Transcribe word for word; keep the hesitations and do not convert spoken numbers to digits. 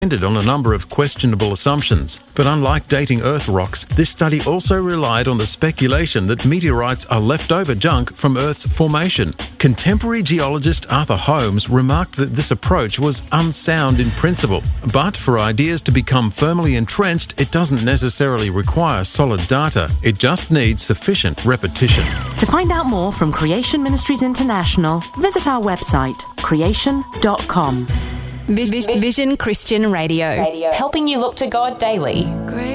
ended on a number of questionable assumptions. But unlike dating Earth rocks, this study also relied on the speculation that meteorites are leftover junk from Earth's formation. Contemporary geologist Arthur Holmes remarked that this approach was unsound in principle, but for ideas to become firmly entrenched, it doesn't necessarily require solid data. It just needs sufficient repetition. To find out more from Creation Ministries International, visit our website, creation dot com. Vision Christian Radio, helping you look to God daily.